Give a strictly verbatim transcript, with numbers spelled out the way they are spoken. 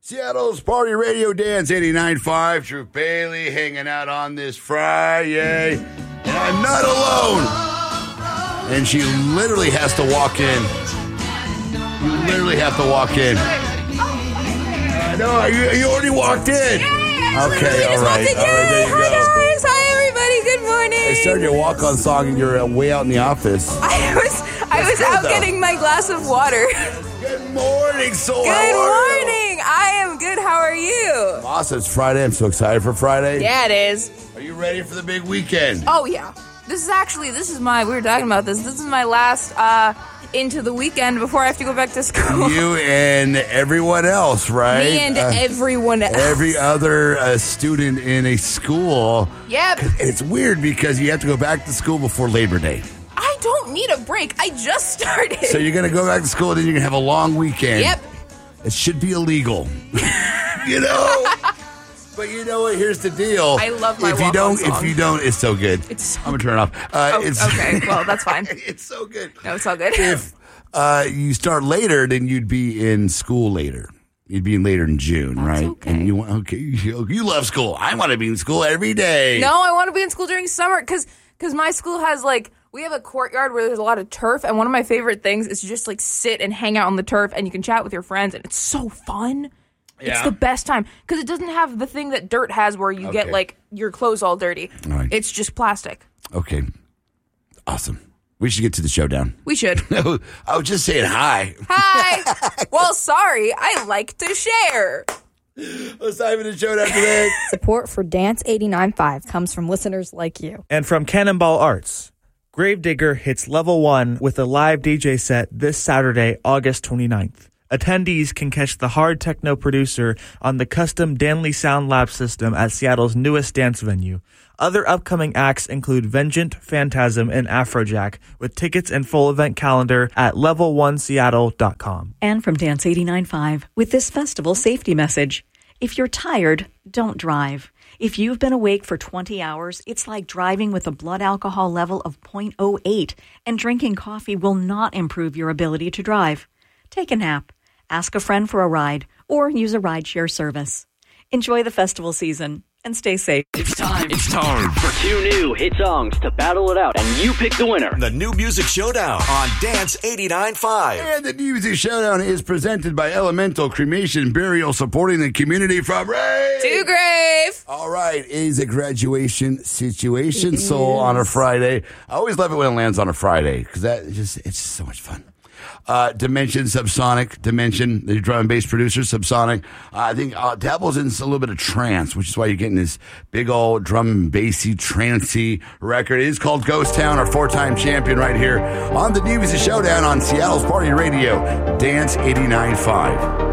Seattle's Party Radio Dance eighty-nine point five. Drew Bailey hanging out on this Friday. And I'm not alone. And she literally has to walk in. You literally have to walk in. Uh, no, you, you already walked in. Yeah, okay, all right. All right, there you Hi, go. guys. Hi, everybody. Good morning. I started your walk-on song and you're uh, way out in the office. I was I was good, out though. getting my glass of water. Good morning, Soul. Good How are you? morning. I am good. How are you? Awesome. It's Friday. I'm so excited for Friday. Yeah, it is. Are you ready for the big weekend? Oh, yeah. This is actually, this is my, we were talking about this. This is my last uh, into the weekend before I have to go back to school. You and everyone else, right? Me and Uh, everyone else. Every other uh, student in a school. Yep. And it's weird because you have to go back to school before Labor Day. I don't need a break. I just started. So you're going to go back to school and then you're going to have a long weekend. Yep. It should be illegal. You know? But you know what? Here's the deal. I love my if you walk-on don't, song. If you don't, it's so good. It's so I'm going to turn it off. Uh, Oh, it's, okay. Well, that's fine. It's so good. No, it's all good. If uh, you start later, then you'd be in school later. You'd be in later in June, That's right? okay. And you want okay, you, you love school. I want to be in school every day. No, I want to be in school during summer because because my school has like we have a courtyard where there's a lot of turf, and one of my favorite things is to just like sit and hang out on the turf, and you can chat with your friends, and it's so fun. Yeah. It's the best time because it doesn't have the thing that dirt has where you Okay. get like your clothes all dirty. All right. It's just plastic. Okay, awesome. We should get to the showdown. We should. I was just saying hi. Hi. Well, sorry. I like to share. Let's dive into the showdown today. Support for Dance eighty-nine point five comes from listeners like you. And from Cannonball Arts, Gravedigger hits level one with a live D J set this Saturday, August twenty-ninth. Attendees can catch the hard techno producer on the custom Danley Sound Lab system at Seattle's newest dance venue. Other upcoming acts include Vengeant, Phantasm, and Afrojack, with tickets and full event calendar at level one seattle dot com. And from Dance eighty-nine point five with this festival safety message. If you're tired, don't drive. If you've been awake for twenty hours, it's like driving with a blood alcohol level of zero point zero eight, and drinking coffee will not improve your ability to drive. Take a nap, ask a friend for a ride, or use a rideshare service. Enjoy the festival season and stay safe. It's time. It's time for two new hit songs to battle it out, and you pick the winner. The New Music Showdown on Dance eighty-nine point five. And the New Music Showdown is presented by Elemental Cremation Burial, supporting the community from Ray To grave. All right, it is a graduation situation, Soul, on a Friday. I always love it when it lands on a Friday because that is just it's just so much fun. Uh, Dimension, Subsonic, Dimension, the drum and bass producer, Subsonic. Uh, I think uh, dabbles in a little bit of trance, which is why you're getting this big old drum and bassy, trancey record. It is called Ghost Town, our four-time champion right here on the New Music Showdown on Seattle's Party Radio, Dance eighty-nine point five.